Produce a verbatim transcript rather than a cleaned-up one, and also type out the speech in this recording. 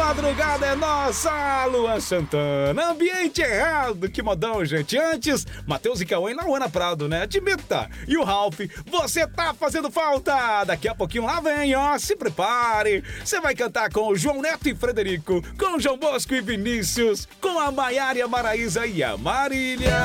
madrugada é nossa, Luan Santana. Ambiente errado, que modão, gente. Antes, Matheus e Cauã e Lauana Prado, né? Admita. E o Ralph, você tá fazendo falta. Daqui a pouquinho lá vem, ó. Se prepare. Você vai cantar com o João Neto e Frederico, com o João Bosco e Vinícius, com a Maiara e a Maraísa e a Marília.